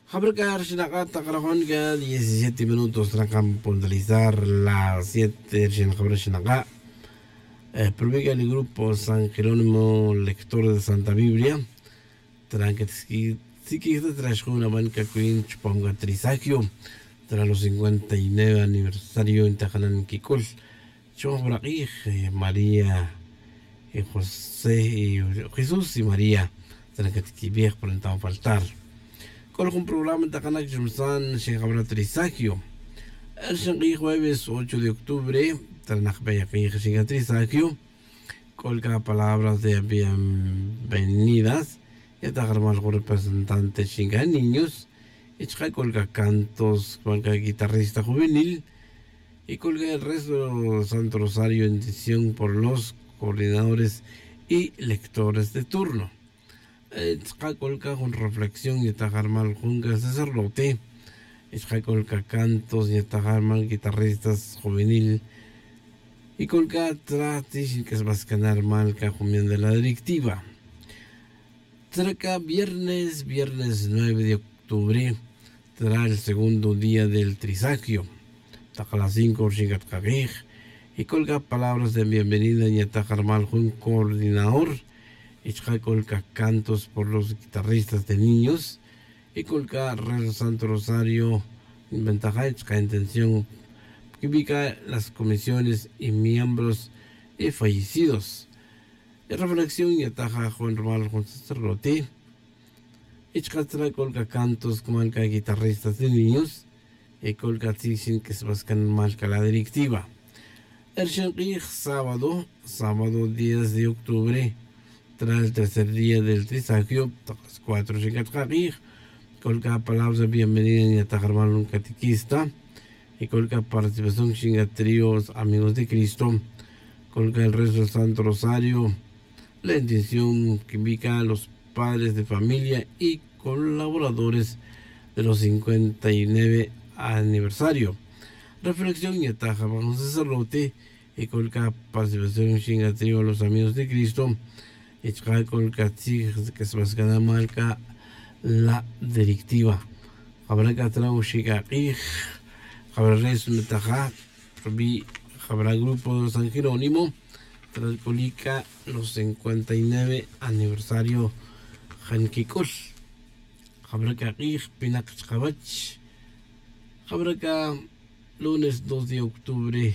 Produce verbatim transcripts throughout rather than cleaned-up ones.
Habrá Shinakata Karajonga, diecisiete minutos, tracan puntualizar las siete de Shinaka. Publica el grupo San Jerónimo, lector de Santa Biblia. Tranquetski, si quieres traer una banca Queen Chuponga Trisakio, tras los cincuenta y nueve aniversario en Tajanan Kikol. Chobraquij, María, y José, y Jesús y María, Tranquetski viejo por el faltar. Con un programa de Tajanak Jumsan, Shenhabra Trisakio. El Shengi jueves ocho de octubre, Tranakbeya Shenga Trisakio, colga palabras de bienvenidas. Y atacar con representantes Shenga niños, y colga cantos, colga guitarrista juvenil, y colga el resto del Santo Rosario en edición por los coordinadores y lectores de turno. Itzka colga con reflexión y atacar mal junga sacerdote, itzka colga cantos y atacar mal guitarristas juvenil, y colga tratis que es vascanar mal cajumián de la directiva. Cerca viernes, viernes nueve de octubre, será el segundo día del Trisakio. Taja las cinco, Shingatkagij, y colga palabras de bienvenida y atajar mal un coordinador, y colga cantos por los guitarristas de niños, y colga Rezo Santo Rosario, inventaja intención, que ubica las comisiones y miembros y fallecidos. En reflexión y ataja Juan Romal con sacerdote. Ichkatra colga cantos como el guitarristas de niños. Y colga tzichin que se vascan malca la directiva. El Shenqij sábado, sábado diez de octubre, tras el tercer día del Trisakio, las cuatro Shengatkagij, colga palabras de bienvenida y atajar mal un catequista. Y colga participación Shingatríos Amigos de Cristo. Colga el resto del Santo Rosario. La intención que indica a los padres de familia y colaboradores de los cincuenta y nueve aniversario. Reflexión y ataja bajo un sacerdote y colca participación chingatrio a los amigos de Cristo y colca que se vas a ganar marca la directiva. Habrá que traer shigaqij, habrá resto de taja, habrá grupo de San Jerónimo. Trascolica los cincuenta y nueve aniversario Hankikol. Habraka Rij Pinak Chabach. Habraka lunes dos de octubre.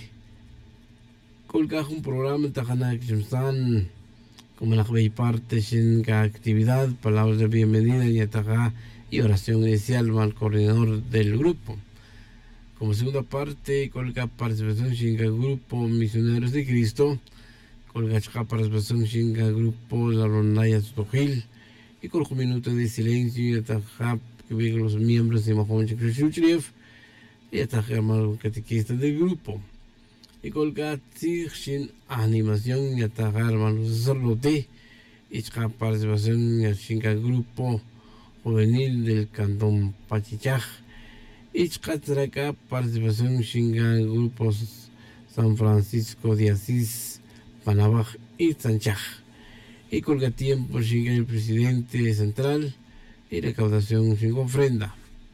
Colga un programa en Tajanak Jumsan. Como la que parte sin actividad, palabras de bienvenida y ataja y oración inicial al coordinador del grupo. Como segunda parte, colga participación sin grupo Misioneros de Cristo. Colga participación Shinga grupo La Rondalla Stojil y con un minuto de silencio y atajar que vengan los miembros de Mahon Chikrishuchiev y atajar al catequista del grupo y colga sin animación y atajar a los sacerdotes y participación en Shinga grupo juvenil del cantón Pachichaj y participación Shinga grupos San Francisco de Asís, Panabaj y Sanchaj. Y colga tiempo sin el presidente central y recaudación sin ofrenda.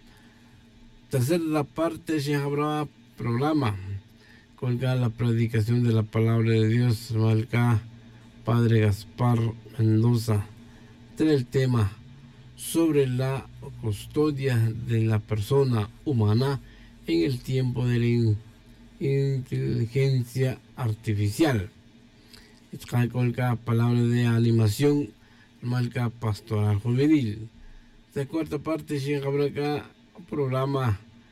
Tercera parte se habrá programa. Colga la predicación de la palabra de Dios, Malca, Padre Gaspar Mendoza. Trae el tema sobre la custodia de la persona humana en el tiempo de la inteligencia artificial. Colga palabra de animación, marca pastoral juvenil. La cuarta parte llega acá programa